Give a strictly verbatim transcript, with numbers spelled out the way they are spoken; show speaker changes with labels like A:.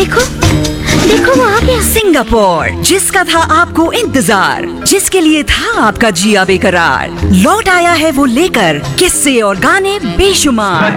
A: देखो देखो वो आ गया।
B: सिंगापुर, जिसका था आपको इंतजार, जिसके लिए था आपका जिया बेकरार, लौट आया है वो लेकर किस्से और गाने बेशुमार।